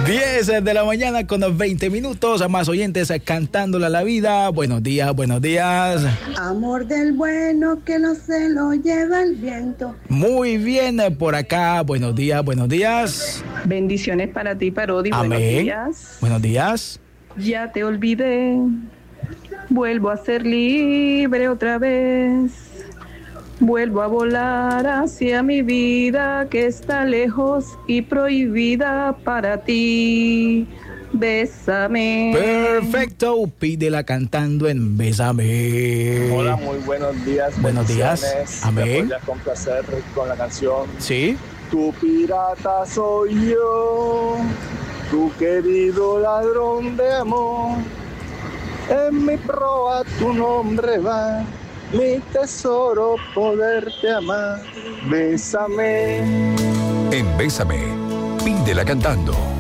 10 de la mañana con 20 minutos, a más oyentes cantándole a la vida. Buenos días, buenos días. Amor del bueno que no se lo lleva el viento. Muy bien, por acá, buenos días, buenos días. Bendiciones para ti, Parodi. Amén. Buenos días. Buenos días. Ya te olvidé, vuelvo a ser libre otra vez. Vuelvo a volar hacia mi vida que está lejos y prohibida para ti. Bésame. Perfecto, pídela cantando en Bésame. Hola, muy buenos días. Buenos días. Amén. Me podrías complacer con la canción. Sí. Tu pirata soy yo, tu querido ladrón de amor. En mi proa tu nombre va, mi tesoro poderte amar. Bésame. En Bésame, pídela cantando.